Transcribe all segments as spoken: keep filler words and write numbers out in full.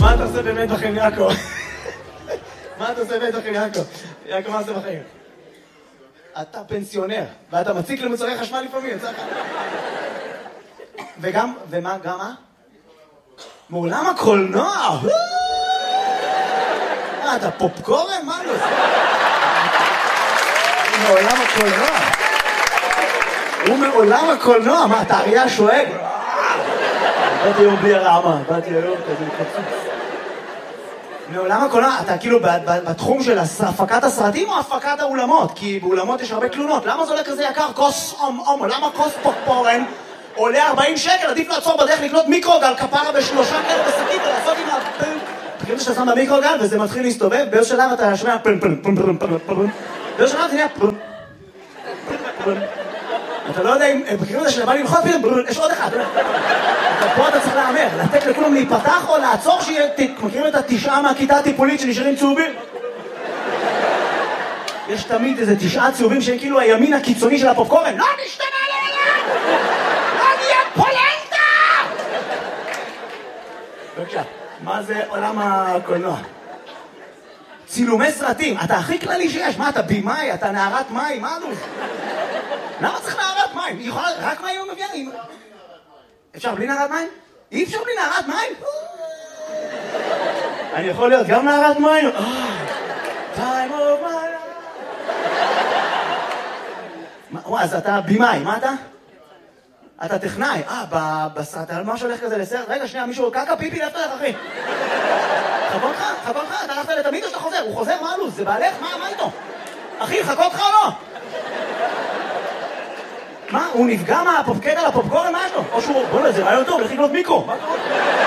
מה אתה עושה באמת בחיים, יעקב? מה אתה עושה באמת בחיים, יעקב? יעקב, מה עושה בחיים? אתה פנסיונר, ואתה מציק למוצרי חשמל לפעמים, יצא לך. וגם, ומה, גם מה? מעולם הקולנוע! מה, אתה פופקורן? מה לא? מעולם הקולנוע. הוא מעולם הקולנוע, מה, אתה אריה השואג? באתי היום בלי הרעמה, באתי היום כזה מקצוץ. מעולם הקולנוע, אתה כאילו בתחום של הפקת הסרטים או הפקת האולמות? כי באולמות יש הרבה תלונות. למה זה עולה כזה יקר? כוס אומו, למה כוס פופקורן עולה ארבעים שקל? עדיף לעצור בדרך לקנות מיקרוגל כפרה בשלושה כאלה בשקית ולעשות עם הפן. תקראו שאתה שם במיקרוגל וזה מתחיל להסתובב, באיזה שלב אתה שומע פן פן פן פן פן פן. באיזה שלב זה נהיה פן פן. אתה לא יודע אם בקריאות הזה שלבא ללחוץ פתאום, יש עוד אחד. פה אתה צריך להאמר, לתת לכולם להיפתח או לעצור שיהיה, מכירים את התשעה מהכיתה הטיפולית שנשארים צהובים? יש תמיד איזה תשעה צהובים שהם כאילו הימין הקיצוני של הפופקורן. לא נשתנה לעולם! לא נהיה פולנטה! בבקשה, מה זה עולם הקולנוע? צילומי סרטים, אתה הכי כללי שיש. מה, אתה בימאי, אתה נערת מים, מה אלוף? למה צריך נערת מים? היא יכולה רק מים ומביאה? אפשר בלי נערת מים? אי אפשר בלי נערת מים? אני יכול להיות גם נערת מים? time of my life. אז אתה בימאי, מה אתה? אתה טכנאי. אה, בסרט, משהו הולך כזה לסרט? רגע, שנייה, מישהו קקה פיפי, לאפת לך, אחי. חכות לך, חכות לך, אתה הלכת לתמיד או שאתה חוזר? הוא חוזר, מה אלוף? זה בעלך? מה איתו? אחי, חכות לך או לא? מה? הוא נפגע מהפופקט על הפופקורן? מה יש לו? או שהוא... בואו, זה רעיון טוב, לכי לקנות מיקרו. מה קורה?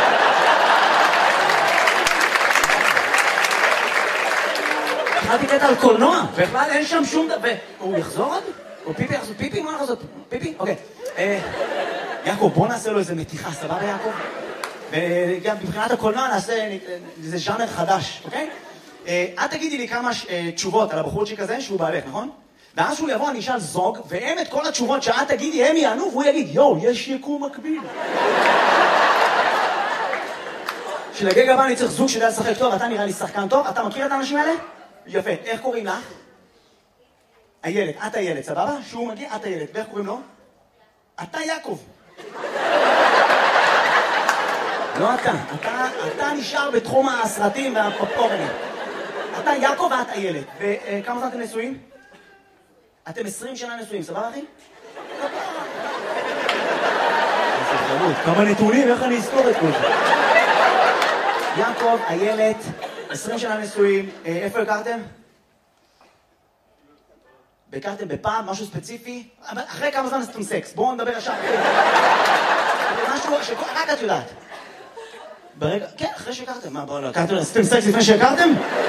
התחלתי קטע על קולנוע, בכלל אין שם שום דבר. הוא יחזור עוד? הוא פיפי יחזור? פיפי? מה יחזור? פיפי? אוקיי. יעקב, בוא נעשה לו איזה מתיחה, סבבה יעקב? וגם מבחינת הקולנוע נעשה איזה ז'אנר חדש, אוקיי? את תגידי לי כמה תשובות על הבחורצ'יק הזה שהוא בעלך, נכון? ואז שהוא יבוא, אני אשאל זוג, והם את כל התשובות שאת תגידי, הם יענו, והוא יגיד, יואו, יש יקום מקביל. שלגג הבא אני צריך זוג שידע לשחק טוב, אתה נראה לי שחקן טוב, אתה מכיר את האנשים האלה? יפה, איך קוראים לך? הילד, את הילד, סבבה? שהוא מגיע, את הילד, ואיך קוראים לו? אתה יעקב. לא אתה, אתה, אתה נשאר בתחום הסרטים והפופקורנים. אתה יעקב ואת הילד. וכמה זמן אתם נשואים? אתם עשרים שנה נשואים, סבבה אחי? כמה נתונים, איך אני אזכור את כל זה? יעקב, הילד, עשרים שנה נשואים, איפה הכרתם? הכרתם בפעם, משהו ספציפי? אחרי כמה זמן עשיתם סקס? בואו נדבר ישר. משהו שרק את יודעת. ברגע, כן, אחרי שהכרתם. מה, בואו לא, הכרתם, עשיתם סקס לפני שהכרתם?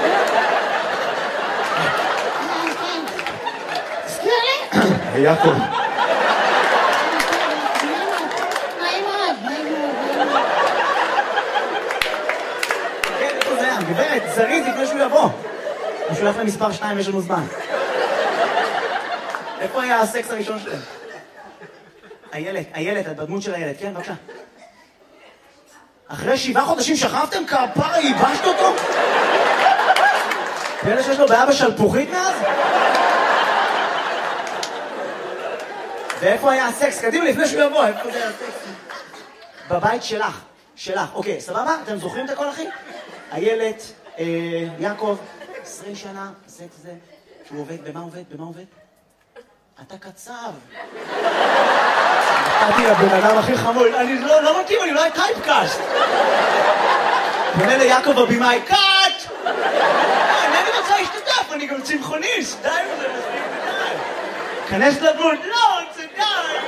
יעקב. כן, איפה זה היה? גברת, זריז לפני שהוא יבוא. הוא שולח למספר שתיים, יש לנו זמן. איפה היה הסקס הראשון שלהם? הילד, הילד, בדמות של הילד, כן, בבקשה. אחרי שבעה חודשים שכבתם? כפרה, ייבשת אותו? ואלה שיש לו בעיה בשלפוחית מאז? ואיפה היה הסקס? קדימה, לפני שהוא יבוא, איפה זה היה הסקס? בבית שלך, שלך. אוקיי, סבבה? אתם זוכרים את הכל, אחי? הילד, יעקב, עשרים שנה, סקס זה, שהוא עובד, במה עובד? במה עובד? אתה קצב. נתתי לבן אדם הכי חמור, אני לא מתאים, אני לא היה טייפקאסט. פונה ליעקב הבימאי, קאט! אני רוצה להשתתף, אני גם צמחוניסט, די וזה מספיק די. כנס לדמות, לא, זה די.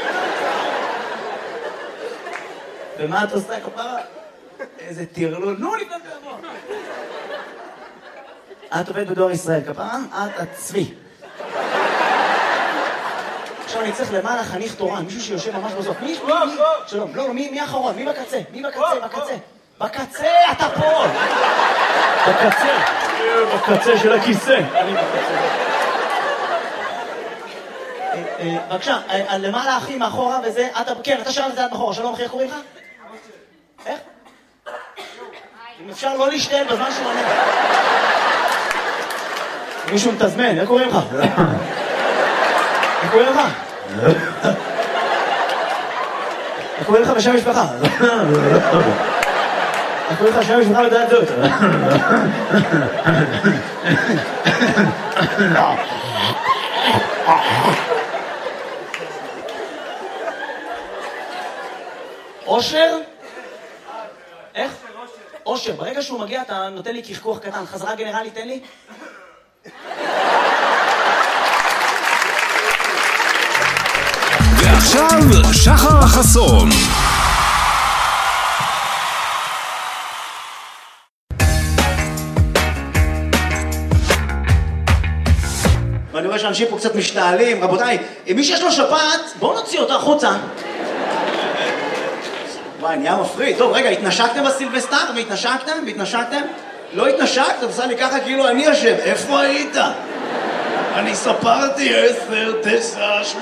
ומה את עושה כפרה? איזה תירלול, נו לפני תבוא. את עובדת בדואר ישראל, כפרה? את הצבי. עכשיו אני צריך למעלה חניך תורן, מישהו שיושב ממש בסוף. מי? שלום, לא, מי האחרון? מי בקצה? מי בקצה? בקצה. בקצה, אתה פה! בקצה. בקצה של הכיסא. אני בקצה. בבקשה, למעלה אחי מאחורה וזה, כן, אתה שאלת את זה עד מאחורה, שלום אחי, איך קוראים לך? איך? אם אפשר לא להשתעל בזמן שהוא עונה. מישהו מתזמן, איך קוראים לך? איך קוראים לך? איך קוראים לך בשם משפחה? איך קוראים לך בשם משפחה ודעת זאת? אושר? איך? אושר, ברגע שהוא מגיע אתה נותן לי קשקוח קטן, חזרה גנרלי תן לי? ועכשיו שחר חסון. ואני רואה שאנשים פה קצת משתעלים, רבותיי, אם מי שיש לו שפעת, בואו נוציא אותו החוצה. וואי, נהיה מפריד. טוב, רגע, התנשקתם בסילבסטר? והתנשקתם? והתנשקתם? לא התנשקת? עושה לי ככה כאילו אני אשם. איפה היית? אני ספרתי עשר, תשע, שמונה.